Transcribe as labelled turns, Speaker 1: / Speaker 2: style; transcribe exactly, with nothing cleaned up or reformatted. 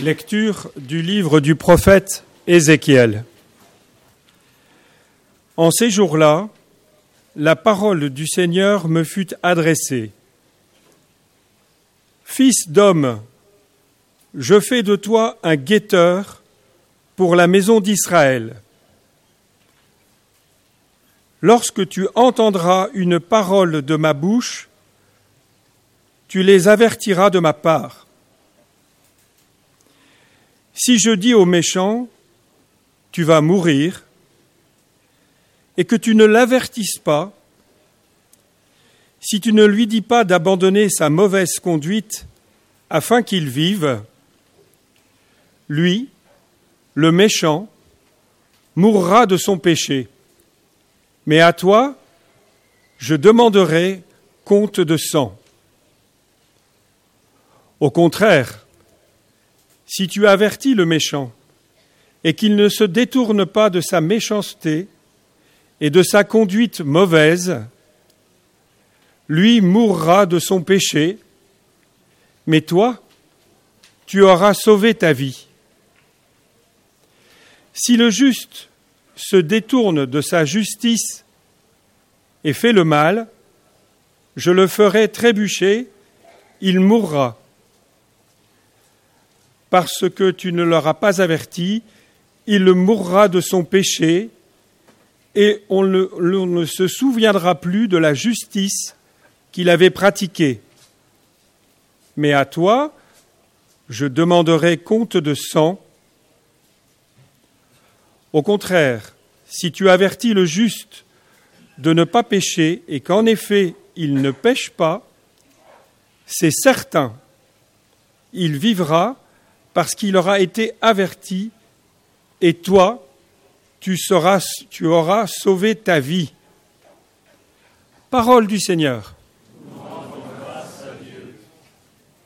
Speaker 1: Lecture du livre du prophète Ézéchiel. En ces jours-là, la parole du Seigneur me fut adressée. Fils d'homme, je fais de toi un guetteur pour la maison d'Israël. Lorsque tu entendras une parole de ma bouche, tu les avertiras de ma part. Si je dis au méchant, tu vas mourir, et que tu ne l'avertisses pas, si tu ne lui dis pas d'abandonner sa mauvaise conduite afin qu'il vive, lui, le méchant, mourra de son péché. Mais à toi, je demanderai compte de sang. Au contraire, si tu avertis le méchant et qu'il ne se détourne pas de sa méchanceté et de sa conduite mauvaise, lui mourra de son péché, mais toi, tu auras sauvé ta vie. Si le juste se détourne de sa justice et fait le mal, je le ferai trébucher, il mourra. Parce que tu ne l'auras pas averti, il mourra de son péché et on ne, on ne se souviendra plus de la justice qu'il avait pratiquée. Mais à toi, je demanderai compte de sang. Au contraire, si tu avertis le juste de ne pas pécher et qu'en effet il ne pêche pas, c'est certain, il vivra parce qu'il aura été averti, et toi, tu, seras, tu auras sauvé ta vie. Parole du Seigneur.